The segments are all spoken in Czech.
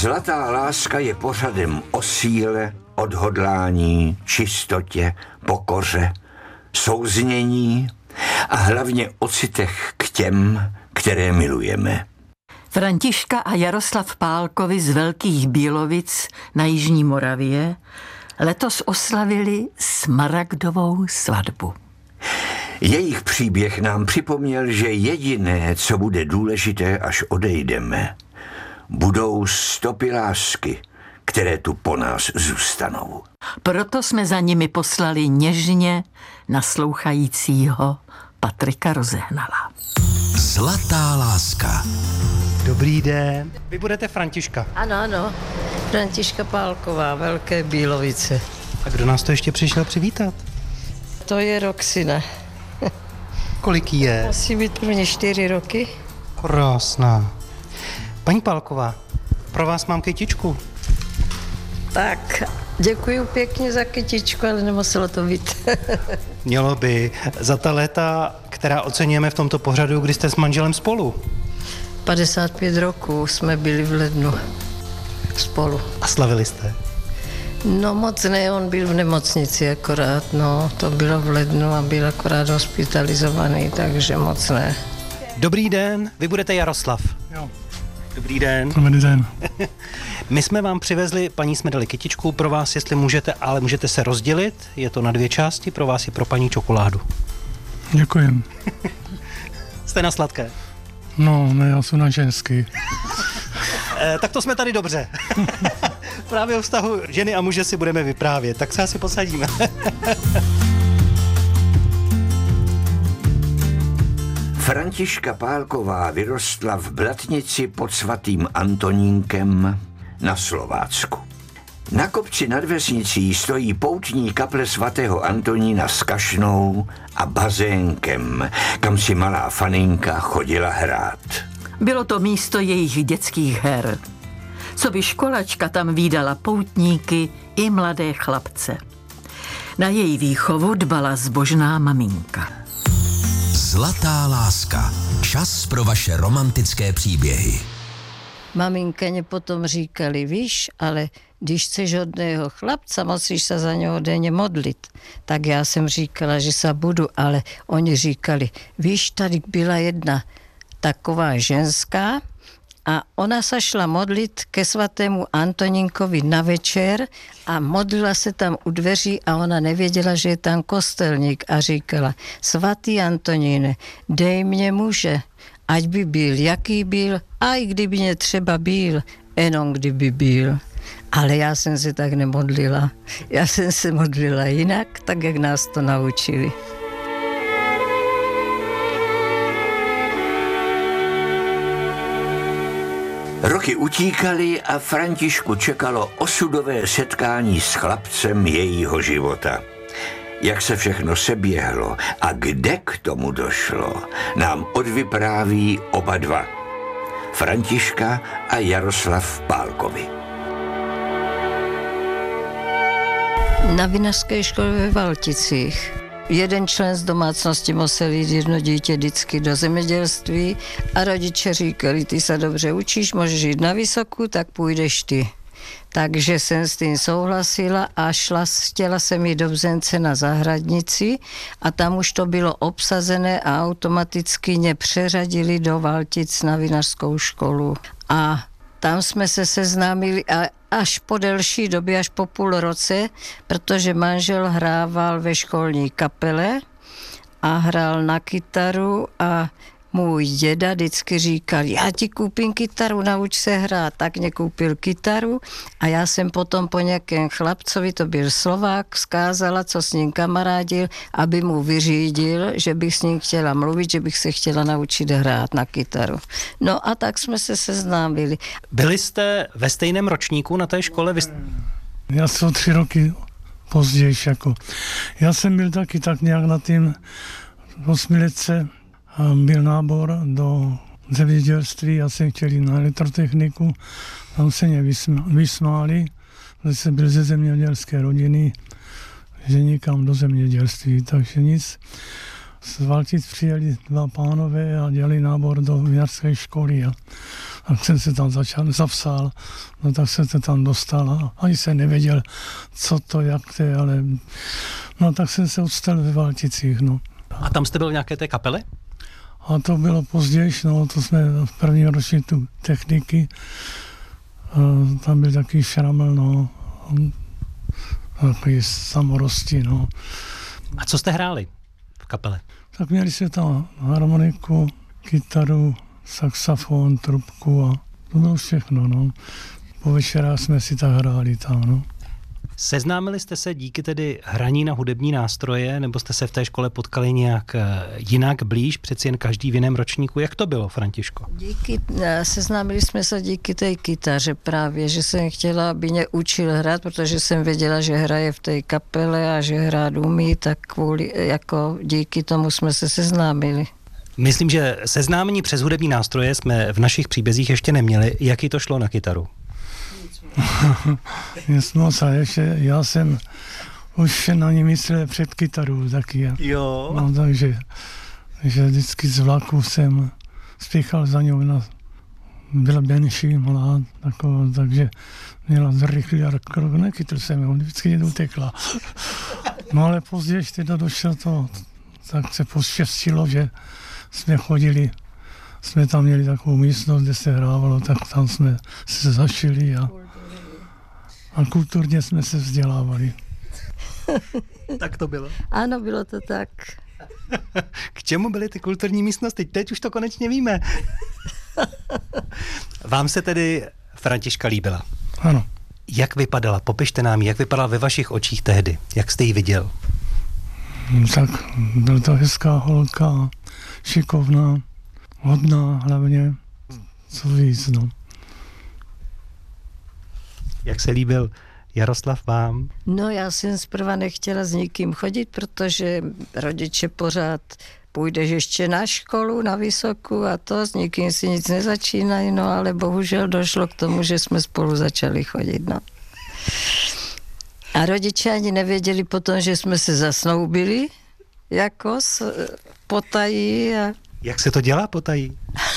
Zlatá láska je pořadem o síle, odhodlání, čistotě, pokoře, souznění a hlavně o citech k těm, které milujeme. Františka a Jaroslav Pálkovi z Velkých Bílovic na Jižní Moravě letos oslavili smaragdovou svatbu. Jejich příběh nám připomněl, že jediné, co bude důležité, až odejdeme, budou stopy lásky, které tu po nás zůstanou. Proto jsme za nimi poslali něžně naslouchajícího Patrika Rozehnala. Zlatá láska. Dobrý den. Vy budete Františka. Ano. Františka Pálková, Velké Bílovice. A kdo nás to ještě přišel přivítat? To je Roxina. Kolik jí je? Musí být prvně 4 roky. Krásná. Paní Pálková, pro vás mám kytičku. Tak, děkuji pěkně za kytičku, ale nemuselo to být. Mělo by. Za ta léta, která oceňujeme v tomto pořadu, kdy jste s manželem spolu. 55 roků jsme byli v lednu spolu. A slavili jste? No moc ne, on byl v nemocnici akorát, to bylo v lednu a byl akorát hospitalizovaný, takže moc ne. Dobrý den, vy budete Jaroslav. Jo. Dobrý den. Dobrý den. My jsme vám přivezli, paní jsme dali kytičku pro vás, jestli můžete, ale můžete se rozdělit, je to na 2 části, pro vás i pro paní čokoládu. Děkujem. Jste na sladké? No, ne, já jsem na ženský. Tak to jsme tady dobře. Právě o vztahu ženy a muže si budeme vyprávět, tak se asi posadíme. Františka Pálková vyrostla v Blatnici pod svatým Antonínkem na Slovácku. Na kopci nad vesnicí stojí poutní kaple svatého Antonína s kašnou a bazénkem, kam si malá faninka chodila hrát. Bylo to místo jejich dětských her. Co by školačka tam vídala poutníky i mladé chlapce. Na její výchovu dbala zbožná maminka. Zlatá láska. Čas pro vaše romantické příběhy. Maminkaně potom říkali, víš, ale když chceš hodného chlapca, musíš se za něho denně modlit. Tak já jsem říkala, že se budu, ale oni říkali, víš, tady byla jedna taková ženská a ona se šla modlit ke svatému Antonínkovi na večer a modlila se tam u dveří a ona nevěděla, že je tam kostelník a říkala, svatý Antoníne, dej mě muže, ať by byl, jaký byl, a i kdyby mě třeba byl, jenom kdyby byl. Ale já jsem se tak nemodlila. Já jsem se modlila jinak, tak jak nás to naučili. Roky utíkaly a Františku čekalo osudové setkání s chlapcem jejího života. Jak se všechno seběhlo a kde k tomu došlo, nám odvypráví oba dva. Františka a Jaroslav Pálkovi. Na vinařské škole ve Valticích. Jeden člen z domácnosti musel jít jedno dítě vždycky do zemědělství a rodiče říkali, ty se dobře učíš, můžeš jít na vysokou, tak půjdeš ty. Takže jsem s tím souhlasila a chtěla jsem jít do Bzence na zahradnici a tam už to bylo obsazené a automaticky mě přeřadili do Valtic na vinařskou školu. A tam jsme se seznámili a až po delší době, až po půl roce, protože manžel hrával ve školní kapele a hrál na kytaru a můj děda vždycky říkal, já ti koupím kytaru, nauč se hrát, tak mě koupil kytaru a já jsem potom po nějakém chlapcovi, to byl Slovák, vzkázala, co s ním kamarádil, aby mu vyřídil, že bych s ním chtěla mluvit, že bych se chtěla naučit hrát na kytaru. No a tak jsme se seznámili. Byli jste ve stejném ročníku na té škole? Já jsem 3 roky později. Já jsem byl taky tak nějak na tým 8letce. Byl nábor do zemědělství, já jsem chtěl jít na elektrotechniku, tam se mě vysmáli, že jsem byl ze zemědělské rodiny, že nikam do zemědělství, takže nic. z Valtic přijeli 2 pánové a dělali nábor do vinařské školy a jsem se tam zapsal, no tak jsem se tam dostal a ani jsem nevěděl, co to, jak to je, ale no tak jsem se odstal ve Valticích, no. A tam jste byl v nějaké té kapele? A to bylo později, no, to jsme v prvním ročníku techniky, tam byl takový šramel, no, takový samorosti, no. A co jste hráli v kapele? Tak měli jsme tam harmoniku, kytaru, saxofon, trubku a to bylo všechno, no. Po večerách jsme si tak hráli tam, no. Seznámili jste se díky tedy hraní na hudební nástroje, nebo jste se v té škole potkali nějak jinak blíž, přeci jen každý v jiném ročníku? Jak to bylo, Františko? Seznámili jsme se díky té kytaře právě, že jsem chtěla, aby mě učil hrát, protože jsem věděla, že hraje v té kapele a že hrát umí, tak díky tomu jsme se seznámili. Myslím, že seznámení přes hudební nástroje jsme v našich příbězích ještě neměli. Jaký to šlo na kytaru? Já jsem už na ní myslel před kytarou taky. Jo. No, takže vždycky z vlaku jsem spěchal za ňou, byla menší, malá, takže měla zrychlý krok, nechytl jsem ho, vždycky někdo utekla. No ale později teda došlo to, tak se poštěstilo, že jsme tam měli takovou místnost, kde se hrávalo, tak tam jsme se zašili a kulturně jsme se vzdělávali. Tak to bylo. Ano, bylo to tak. K čemu byly ty kulturní místnosti? Teď už to konečně víme. Vám se tedy Františka líbila? Ano. Jak vypadala? Popište nám, jak vypadala ve vašich očích tehdy? Jak jste ji viděl? Tak byla to hezká holka, šikovná, hodná hlavně, co víc, no. Jak se líbil Jaroslav vám? No já jsem zprva nechtěla s nikým chodit, protože rodiče pořád půjdeš ještě na školu, na vysokou a to, s nikým si nic nezačínají, no ale bohužel došlo k tomu, že jsme spolu začali chodit, no. A rodiče ani nevěděli potom, že jsme se zasnoubili, jako potají a... Jak se to dělá potají?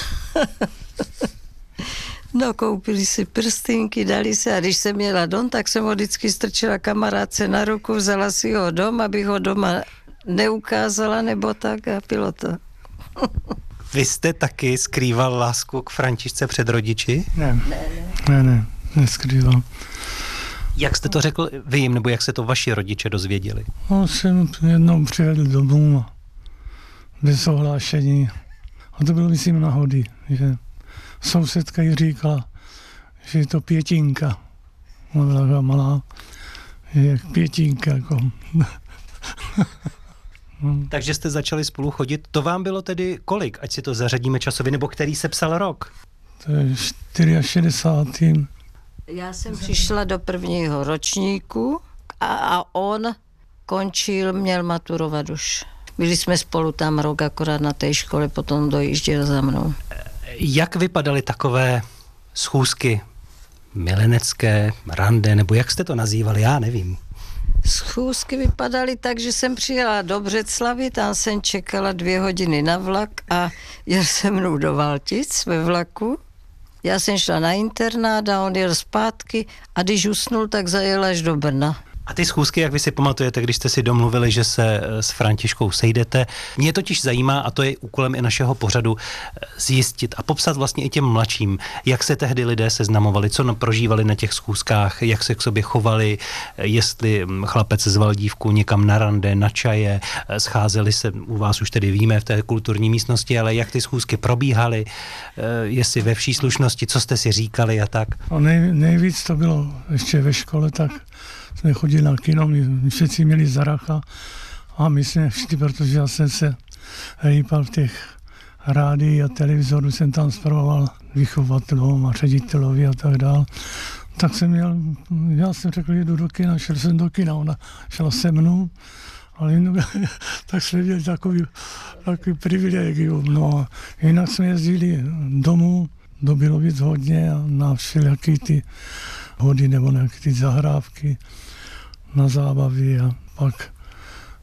No, koupili si prstínky, dali se a když jsem měla dom, tak jsem ho vždycky strčila kamarádce na ruku, vzala si ho dom, abych ho doma neukázala, nebo tak a bylo to. Vy jste taky skrýval lásku k Františce před rodiči? Ne, neskrýval. Jak jste to řekl vy jim, nebo jak se to vaši rodiče dozvěděli? No, jsem jednou přivedl domů bez ohlášení. A to bylo, myslím, náhody, že sousedka jí říkala, že je to Pětinka. Ona byla taková malá, jak Pětinka. Jako. Takže jste začali spolu chodit. To vám bylo tedy kolik, ať si to zařadíme časově, nebo který se psal rok? To je 64. Já jsem přišla do prvního ročníku a on končil, měl maturovat už. Byli jsme spolu tam rok akorát na té škole, potom dojížděl za mnou. Jak vypadaly takové schůzky milenecké, rande, nebo jak jste to nazývali, já nevím. Schůzky vypadaly tak, že jsem přijela do Břeclavi, tam jsem čekala 2 hodiny na vlak a jel se mnou do Valtic ve vlaku. Já jsem šla na internát a on jel zpátky a když usnul, tak zajel až do Brna. A ty schůzky, jak vy si pamatujete, když jste si domluvili, že se s Františkou sejdete, mě totiž zajímá, a to je úkolem i našeho pořadu, zjistit a popsat vlastně i těm mladším, jak se tehdy lidé seznamovali, co prožívali na těch schůzkách, jak se k sobě chovali, jestli chlapec zval dívku někam na rande, na čaje, scházeli se, u vás už tedy víme, v té kulturní místnosti, ale jak ty schůzky probíhaly, jestli ve vší slušnosti, co jste si říkali a tak. A nejvíc to bylo ještě ve škole, tak jsme chodili na kino, my všichni měli Zaracha a my jsme šli, protože já jsem se hýpal v těch rádií a televizoru, jsem tam spravoval vychovatelům a ředitelovi a tak dál. Tak já jsem řekl, jedu do kina, šel jsem do kina, ona šla se mnou, ale tak jsme měli takový privilegium. No, jinak jsme jezdili domů, do Bílovic hodně a na všelijaký ty hody nebo nějaké ty zahrávky na zábavy a pak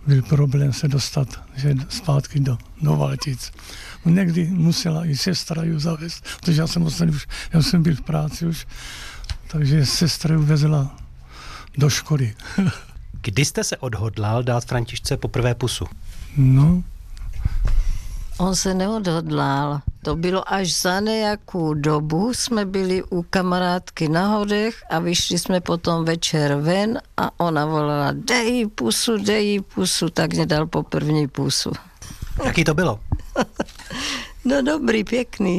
byl problém se dostat že zpátky do Valtic. Někdy musela i sestra ju zavést, protože já jsem byl v práci už, takže sestra ju vezla do školy. Kdy jste se odhodlal dát Františce poprvé pusu? No, On se neodhodlal. To bylo až za nějakou dobu. Jsme byli u kamarádky na Hodech a vyšli jsme potom večer ven a ona volala dej jí pusu, tak mě dal po první pusu. Jaký to bylo? No dobrý, pěkný.